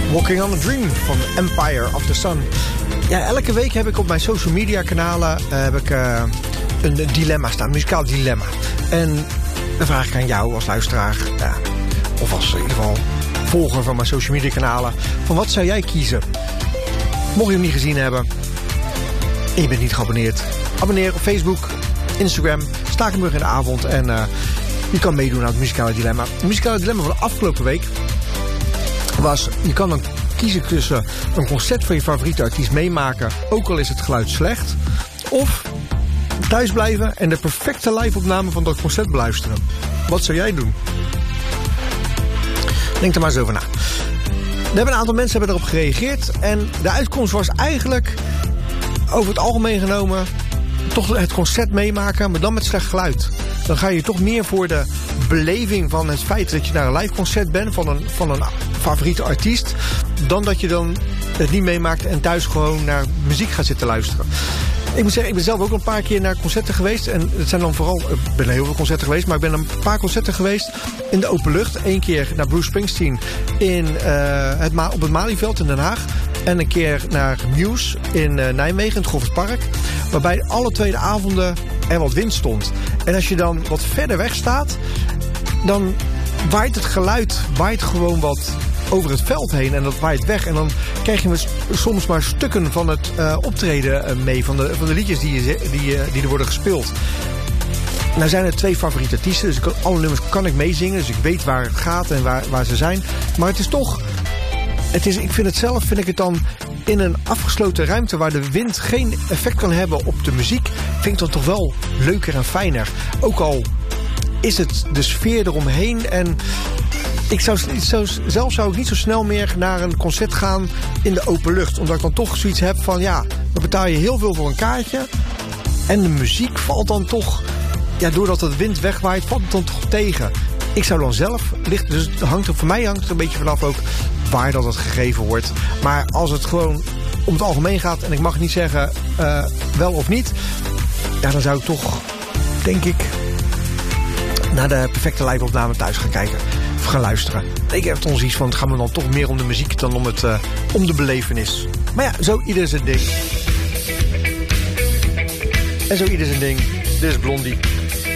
Walking on a Dream van Empire of the Sun. Ja, elke week heb ik op mijn social media kanalen een dilemma staan, een muzikaal dilemma. En dan vraag ik aan jou als luisteraar, of als in ieder geval volger van mijn social media kanalen, van wat zou jij kiezen? Mocht je hem niet gezien hebben en je bent niet geabonneerd, abonneer op Facebook, Instagram, Stakenburg in de avond en je kan meedoen aan het muzikale dilemma. Het muzikale dilemma van de afgelopen week was, je kan dan kiezen tussen een concert van je favoriete artiest meemaken, ook al is het geluid slecht, of thuis blijven en de perfecte live-opname van dat concert beluisteren. Wat zou jij doen? Denk er maar eens over na. Een aantal mensen hebben erop gereageerd en de uitkomst was eigenlijk over het algemeen genomen toch het concert meemaken, maar dan met slecht geluid. Dan ga je toch meer voor de beleving van het feit dat je naar een live concert bent van een favoriete artiest, dan dat je dan het niet meemaakt en thuis gewoon naar muziek gaat zitten luisteren. Ik moet zeggen, ik ben zelf ook een paar keer naar concerten geweest. En het zijn dan vooral, ik ben naar heel veel concerten geweest, maar ik ben een paar concerten geweest in de open lucht. Eén keer naar Bruce Springsteen op het Malieveld in Den Haag. En een keer naar Muse in Nijmegen, in het Goffertpark. Waarbij alle twee de avonden er wat wind stond. En als je dan wat verder weg staat, dan waait het geluid gewoon wat over het veld heen en dat waait weg. En dan krijg je soms maar stukken van het optreden mee, van de liedjes die er worden gespeeld. Nou zijn er 2 favoriete artiesten, dus alle nummers kan ik meezingen, dus ik weet waar het gaat en waar ze zijn. Maar het is toch, ik vind het dan in een afgesloten ruimte waar de wind geen effect kan hebben op de muziek, vind ik dat toch wel leuker en fijner. Ook al is het de sfeer eromheen en zelf zou ik niet zo snel meer naar een concert gaan in de open lucht. Omdat ik dan toch zoiets heb van, ja, dan betaal je heel veel voor een kaartje. En de muziek valt dan toch, ja, doordat het wind wegwaait, valt het dan toch tegen. Ik zou dan zelf, dus voor mij hangt het een beetje vanaf ook waar dat het gegeven wordt. Maar als het gewoon om het algemeen gaat en ik mag niet zeggen wel of niet, ja, dan zou ik toch, denk ik, naar de perfecte live-opname thuis gaan kijken. Of gaan luisteren. Ik heb het ons iets van, het gaat me dan toch meer om de muziek dan om de belevenis. Maar ja, zo ieder zijn ding. En zo ieder zijn ding. Dit is Blondie.